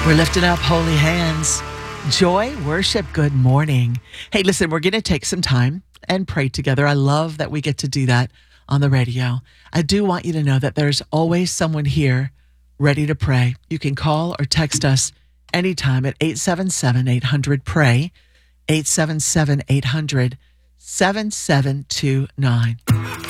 We're lifting up holy hands. Joy, worship, good morning. Hey, listen, we're going to take some time and pray together. I love that we get to do that on the radio. I do want you to know that there's always someone here ready to pray. You can call or text us anytime at 877-800-PRAY, 877-800-7729.